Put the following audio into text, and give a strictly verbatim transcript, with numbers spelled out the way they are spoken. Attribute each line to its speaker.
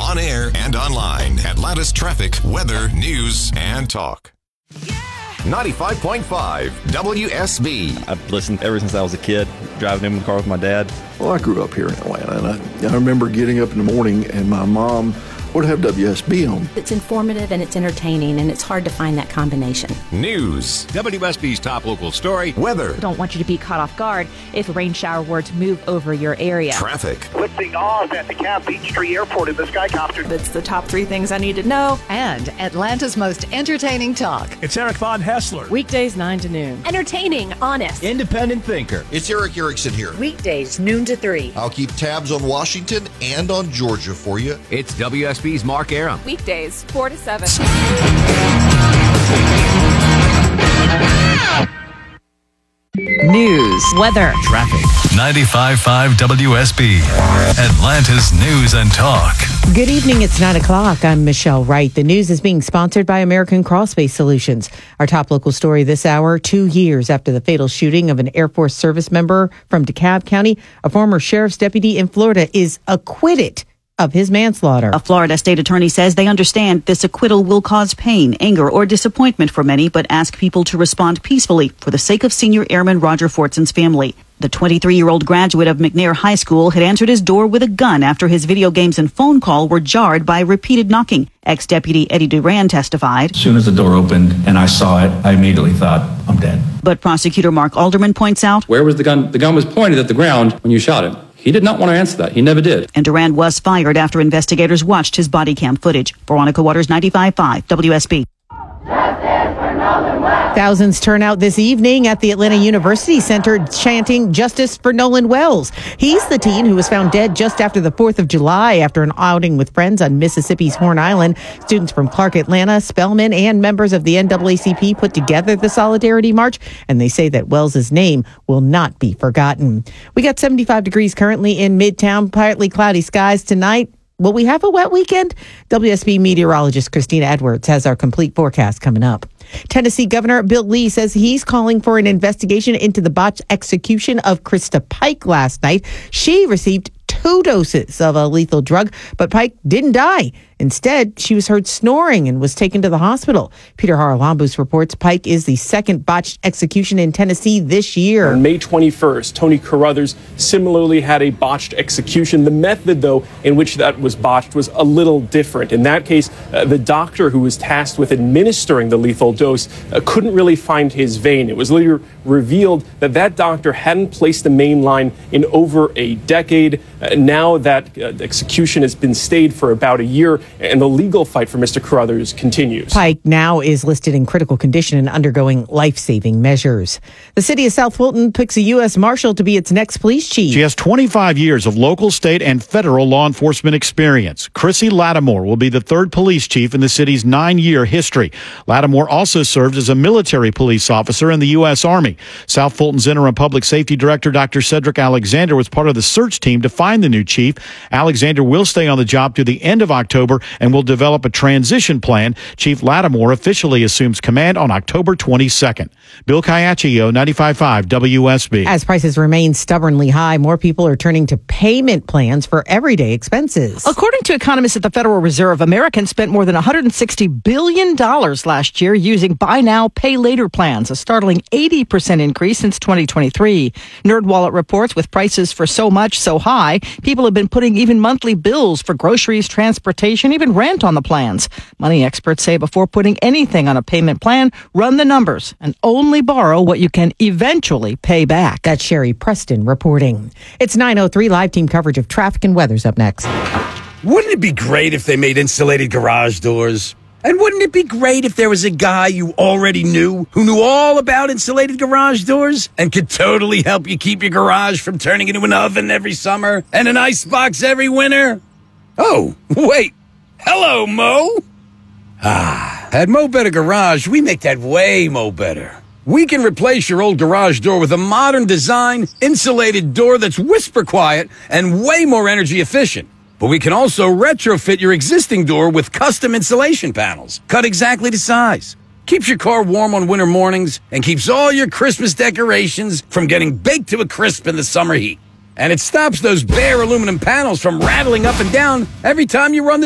Speaker 1: on air and online. Atlanta's traffic, weather, news, and talk. ninety-five point five W S B.
Speaker 2: I've listened ever since I was a kid, driving in the car with my dad.
Speaker 3: Well, I grew up here in Atlanta, and I, I remember getting up in the morning and my mom would have W S B on.
Speaker 4: It's informative and it's entertaining, and it's hard to find that combination.
Speaker 1: News.
Speaker 5: W S B's top local story.
Speaker 1: Weather.
Speaker 6: We don't want you to be caught off guard if a rain shower were to move over your area.
Speaker 1: Traffic.
Speaker 7: Lifting off at the Camp Peachtree Airport in the Skycopter.
Speaker 8: That's the top three things I need to know.
Speaker 9: And Atlanta's most entertaining talk.
Speaker 10: It's Eric Von Hessler.
Speaker 11: Weekdays nine to noon.
Speaker 4: Entertaining, honest.
Speaker 10: Independent thinker.
Speaker 12: It's Eric Erickson here.
Speaker 9: Weekdays noon to three.
Speaker 12: I'll keep tabs on Washington and on Georgia for you.
Speaker 5: It's W S B's Mark Aram.
Speaker 8: Weekdays four to seven.
Speaker 9: News,
Speaker 6: Weather,
Speaker 5: Traffic.
Speaker 13: ninety-five point five W S B, Atlanta's news and talk.
Speaker 11: Good evening. It's nine o'clock. I'm Michelle Wright. The news is being sponsored by American Crawl Space Solutions. Our top local story this hour, two years after the fatal shooting of an Air Force service member from DeKalb County, a former sheriff's deputy in Florida is acquitted of his manslaughter.
Speaker 14: A Florida state attorney says they understand this acquittal will cause pain, anger, or disappointment for many, but ask people to respond peacefully for the sake of senior airman Roger Fortson's family. The twenty-three-year-old graduate of McNair High School had answered his door with a gun after his video games and phone call were jarred by repeated knocking. Ex-Deputy Eddie Duran testified.
Speaker 15: As soon as the door opened and I saw it, I immediately thought, I'm dead.
Speaker 14: But prosecutor Mark Alderman points out,
Speaker 16: where was the gun? The gun was pointed at the ground when you shot him. He did not want to answer that. He never did.
Speaker 14: And Duran was fired after investigators watched his body cam footage. Veronica Waters, ninety-five point five W S B.
Speaker 11: Thousands turn out this evening at the Atlanta University Center chanting Justice for Nolan Wells. He's the teen who was found dead just after the fourth of July after an outing with friends on Mississippi's Horn Island. Students from Clark Atlanta, Spelman, and members of the N double A C P put together the Solidarity March, and they say that Wells's name will not be forgotten. We got seventy-five degrees currently in Midtown, partly cloudy skies tonight. Will we have a wet weekend? W S B meteorologist Christina Edwards has our complete forecast coming up. Tennessee Governor Bill Lee says he's calling for an investigation into the botched execution of Krista Pike last night. She received two doses of a lethal drug, but Pike didn't die. Instead, she was heard snoring and was taken to the hospital. Peter Haralambous reports Pike is the second botched execution in Tennessee this year.
Speaker 17: On May twenty-first, Tony Carruthers similarly had a botched execution. The method, though, in which that was botched was a little different. In that case, uh, the doctor who was tasked with administering the lethal dose uh, couldn't really find his vein. It was later revealed that that doctor hadn't placed the main line in over a decade. Uh, now that uh, execution has been stayed for about a year, and the legal fight for Mister Carruthers continues.
Speaker 11: Pike now is listed in critical condition and undergoing life-saving measures. The city of South Fulton picks a U S Marshal to be its next police chief.
Speaker 18: She has twenty-five years of local, state, and federal law enforcement experience. Chrissy Lattimore will be the third police chief in the city's nine-year history. Lattimore also served as a military police officer in the U S Army. South Fulton's interim public safety director, Doctor Cedric Alexander, was part of the search team to find the new chief. Alexander will stay on the job through the end of October and will develop a transition plan. Chief Lattimore officially assumes command on October twenty-second. Bill Caiaccio, ninety-five point five W S B.
Speaker 11: As prices remain stubbornly high, more people are turning to payment plans for everyday expenses.
Speaker 19: According to economists at the Federal Reserve, Americans spent more than one hundred sixty billion dollars last year using buy now, pay later plans, a startling eighty percent increase since twenty twenty-three. NerdWallet reports with prices for so much so high, people have been putting even monthly bills for groceries, transportation, even rent on the plans. Money experts say before putting anything on a payment plan, run the numbers and only borrow what you can eventually pay back.
Speaker 11: That's Sherry Preston reporting. It's nine oh three. Live team coverage of traffic and weather's up next.
Speaker 20: Wouldn't it be great if they made insulated garage doors? And wouldn't it be great if there was a guy you already knew who knew all about insulated garage doors and could totally help you keep your garage from turning into an oven every summer and an icebox every winter? Oh, wait. Hello, Mo. Ah, at Mo Better Garage, we make that way mo better. We can replace your old garage door with a modern design, insulated door that's whisper quiet and way more energy efficient. But we can also retrofit your existing door with custom insulation panels, cut exactly to size. Keeps your car warm on winter mornings and keeps all your Christmas decorations from getting baked to a crisp in the summer heat. And it stops those bare aluminum panels from rattling up and down every time you run the